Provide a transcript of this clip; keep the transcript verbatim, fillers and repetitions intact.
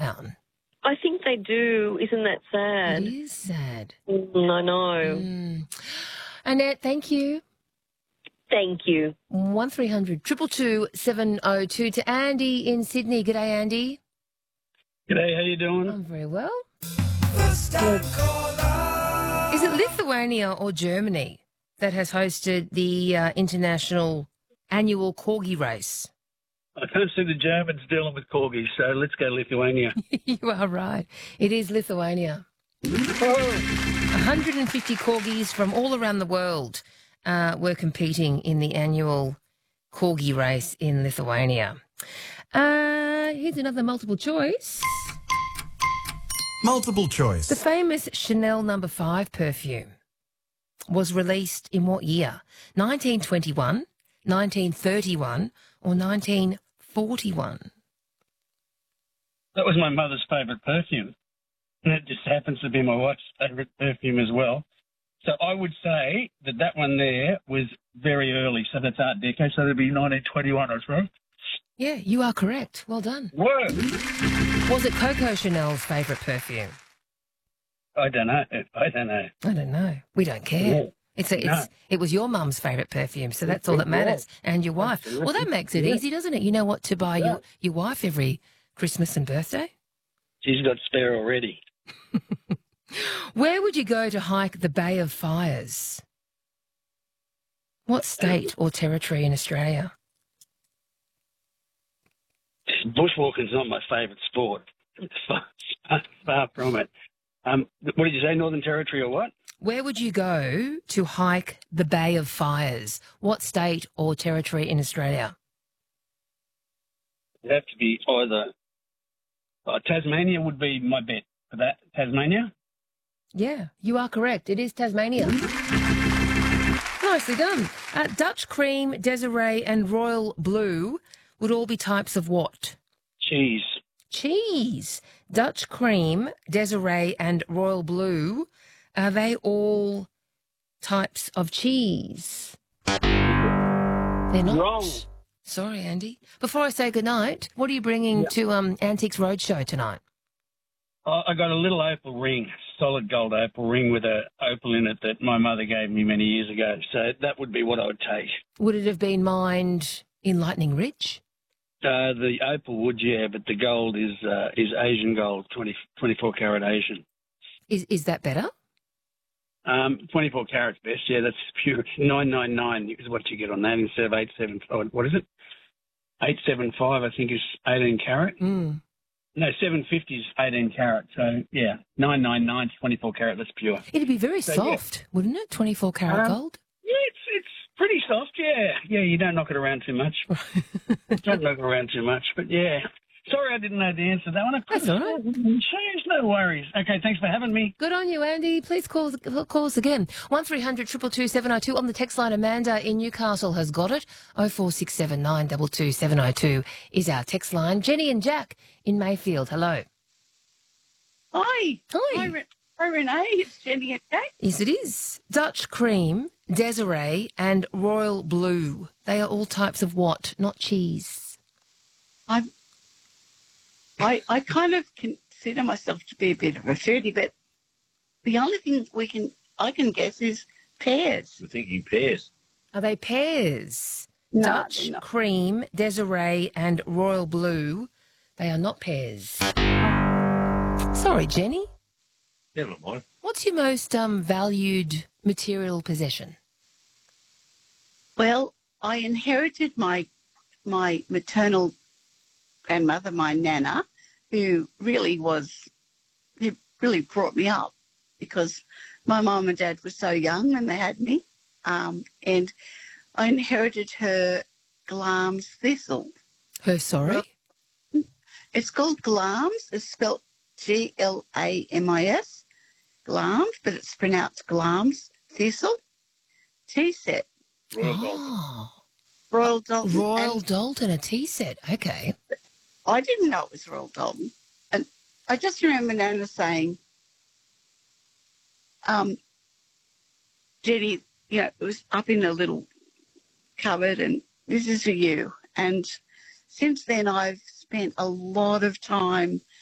town. I think they do. Isn't that sad? It is sad. Mm, I know. Mm. Annette, thank you. Thank you. one three hundred two two two seven oh two to Andy in Sydney. G'day, Andy. G'day, how you doing? I'm very well. Is it Lithuania or Germany that has hosted the uh, international annual corgi race? I can't see the Germans dealing with corgis, so let's go Lithuania. You are right. It is Lithuania. one hundred fifty corgis from all around the world uh, were competing in the annual corgi race in Lithuania. Uh, here's another multiple choice. Multiple choice. The famous Chanel number five perfume was released in what year? nineteen twenty-one, nineteen thirty-one or nineteen forty-one? That was my mother's favourite perfume. And it just happens to be my wife's favourite perfume as well. So I would say that that one there was very early. So that's Art Deco. So it'd be nineteen twenty-one, I suppose. Yeah, you are correct. Well done. Whoa. Was it Coco Chanel's favourite perfume? I don't know. I don't know. I don't know. We don't care. Yeah. It's a, it's No. it was your mum's favourite perfume, so that's all that matters, and your wife. Well, that makes it Yeah. easy, doesn't it? You know what to buy Yeah. your your wife every Christmas and birthday. She's got spare already. Where would you go to hike the Bay of Fires? What state or territory in Australia? Bushwalking's not my favourite sport. Far, far, far from it. Um, what did you say, Northern Territory or what? Where would you go to hike the Bay of Fires? What state or territory in Australia? It'd have to be either uh, Tasmania would be my bet for that. Tasmania? Yeah, you are correct. It is Tasmania. Nicely done. Uh, Dutch Cream, Desiree and Royal Blue would all be types of what? Cheese. Cheese. Dutch Cream, Desiree and Royal Blue, are they all types of cheese? They're not. Wrong. Sorry, Andy. Before I say goodnight, what are you bringing Yeah. to um, Antiques Roadshow tonight? I I got a little opal ring, solid gold opal ring with a opal in it that my mother gave me many years ago. So that would be what I would take. Would it have been mined in Lightning Ridge? Uh, the opal would, yeah, but the gold is uh, is Asian gold, twenty, twenty-four carat Asian. Is is that better? Um, twenty-four carats best, yeah, that's pure. nine nine nine is what you get on that instead of eight seven five. What is it? eight seven five, I think, is eighteen carat. Mm. No, seven fifty is eighteen carat. So, yeah, nine nine nine is twenty-four carat, that's pure. It'd be very So, yeah. soft, wouldn't it? twenty-four karat Um, gold? Yeah, it's it's pretty soft, yeah. Yeah, you don't knock it around too much. Don't knock it around too much, but yeah. Sorry I didn't know the answer to that one. I That's all right. Jeez, no worries. Okay, thanks for having me. Good on you, Andy. Please call, call us again. one three hundred two two two seven oh two on the text line. Amanda in Newcastle has got it. oh four six seven nine two two seven oh two is our text line. Jenny and Jack in Mayfield. Hello. Hi. Hi. Hi, Re- Hi, Renee. It's Jenny and Jack. Yes, it is. Dutch Cream, Desiree and Royal Blue. They are all types of what? Not cheese. I'm, I, I kind of consider myself to be a bit of a foodie, but the only thing we can I can guess is pears. We're thinking pears. Are they pears? No, Dutch they're not. Cream, Desiree and Royal Blue. They are not pears. Sorry, Jenny. Never mind. What's your most um, valued material possession? Well, I inherited my my maternal grandmother, my nana, who really was who really brought me up because my mum and dad were so young when they had me, um, and I inherited her Glamis thistle. Her sorry? It's called Glamis. It's spelled G L A M I S, Glamis, but it's pronounced Glamis thistle. Tea set. Oh, Royal Dalton. Royal And Dalton, a tea set. Okay. I didn't know it was Royal Dalton. And I just remember Nana saying, um, Jenny, you know, it was up in a little cupboard and this is for you. And since then I've spent a lot of time